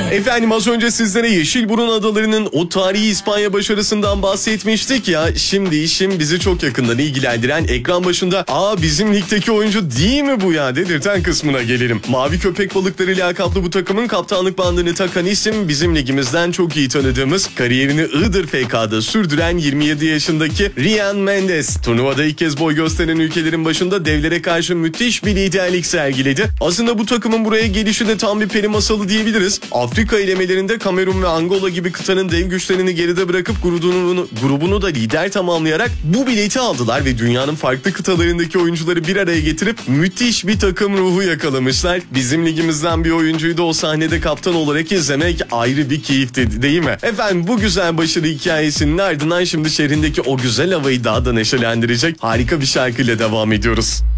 Efendim az önce sizlere Yeşilburun Adaları'nın o tarihi İspanya başarısından bahsetmiştik ya. Şimdi işim bizi çok yakından ilgilendiren, ekran başında bizim ligdeki oyuncu değil mi bu ya dedirten kısmına gelelim. Mavi köpek balıkları lakaplı bu takımın kaptanlık bandını takan isim bizim ligimizden çok iyi tanıdığımız, kariyerini Iğdır FK'da sürdüren 27 yaşındaki Ryan Mendes. Turnuvada ilk kez boy gösteren ülkelerin başında devlere karşı müthiş bir liderlik sergiledi. Aslında bu takımın buraya gelişi de tam bir peri masalı diyebiliriz. Afrika elemelerinde Kamerun ve Angola gibi kıtanın dev güçlerini geride bırakıp grubunu da lider tamamlayarak bu bileti aldılar ve dünyanın farklı kıtalarındaki oyuncuları bir araya getirip müthiş bir takım ruhu yakalamışlar. Bizim ligimizden bir oyuncuyu da o sahnede kaptan olarak izlemek ayrı bir keyifti değil mi? Efendim bu güzel başarı hikayesinin ardından şimdi şehrindeki o güzel havayı daha da neşelendirecek harika bir şarkıyla devam ediyoruz.